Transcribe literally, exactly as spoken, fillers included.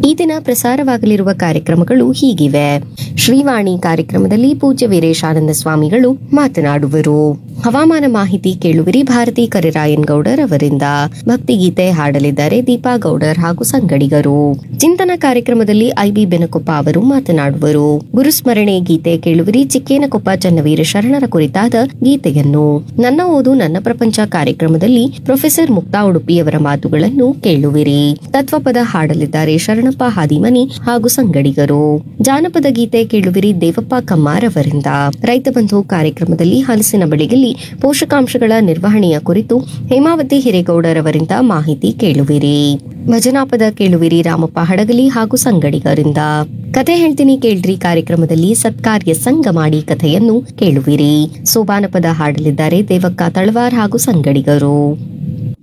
ಈ ದಿನ ಪ್ರಸಾರವಾಗಲಿರುವ ಕಾರ್ಯಕ್ರಮಗಳು ಹೀಗಿವೆ. ಶ್ರೀವಾಣಿ ಕಾರ್ಯಕ್ರಮದಲ್ಲಿ ಪೂಜ್ಯ ವೀರೇಶಾನಂದ ಸ್ವಾಮಿಗಳು ಮಾತನಾಡುವರು. ಹವಾಮಾನ ಮಾಹಿತಿ ಕೇಳುವಿರಿ ಭಾರತಿ ಕರಿರಾಯನ್ ಗೌಡರ್ ಅವರಿಂದ. ಭಕ್ತಿಗೀತೆ ಹಾಡಲಿದ್ದಾರೆ ದೀಪಾ ಗೌಡರ್ ಹಾಗೂ ಸಂಗಡಿಗರು. ಚಿಂತನ ಕಾರ್ಯಕ್ರಮದಲ್ಲಿ ಐಬಿ ಬೆನಕೊಪ್ಪ ಅವರು ಮಾತನಾಡುವರು. ಗುರುಸ್ಮರಣೆ ಗೀತೆ ಕೇಳುವಿರಿ ಚಿಕ್ಕೇನಕೊಪ್ಪ ಚನ್ನವೀರ ಶರಣರ ಕುರಿತಾದ ಗೀತೆಯನ್ನು. ನನ್ನ ಓದು ನನ್ನ ಪ್ರಪಂಚ ಕಾರ್ಯಕ್ರಮದಲ್ಲಿ ಪ್ರೊಫೆಸರ್ ಮುಕ್ತಾ ಉಡುಪಿಯವರ ಮಾತುಗಳನ್ನು ಕೇಳುವಿರಿ. ತತ್ವಪದ ಹಾಡಲಿದ್ದಾರೆ ಶರಣಪ್ಪ ಹಾದಿಮನಿ ಹಾಗೂ ಸಂಗಡಿಗರು. ಜಾನಪದ ಗೀತೆ ಕೇಳುವಿರಿ ದೇವಪ್ಪ ಕಮ್ಮಾರ್ ಅವರಿಂದ. ರೈತ ಬಂಧು ಕಾರ್ಯಕ್ರಮದಲ್ಲಿ ಹಲಸಿನ ಬೆಳೆಯಲ್ಲಿ ಪೋಷಕಾಂಶಗಳ ನಿರ್ವಹಣೆಯ ಕುರಿತು ಹೇಮಾವತಿ ಹಿರೇಗೌಡರ್ ಅವರಿಂದ ಮಾಹಿತಿ ಕೇಳುವಿರಿ. ಭಜನಾಪದ ಕೇಳುವಿರಿ ರಾಮಪ್ಪ ಹಡಗಲಿ ಹಾಗೂ ಸಂಗಡಿಗರಿಂದ. ಕತೆ ಹೇಳ್ತೀನಿ ಕೇಳ್ರಿ ಕಾರ್ಯಕ್ರಮದಲ್ಲಿ ಸತ್ಕಾರ್ಯ ಸಂಘ ಮಾಡಿ ಕಥೆಯನ್ನು ಕೇಳುವಿರಿ. ಸೋಬಾನಪದ ಹಾಡಲಿದ್ದಾರೆ ದೇವಕ್ಕ ತಳವಾರ್ ಹಾಗೂ ಸಂಗಡಿಗರು.